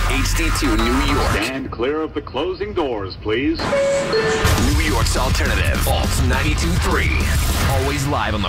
HD2 New York. Stand clear of the closing doors, please. New York's alternative. Alt 92.3. Always live on the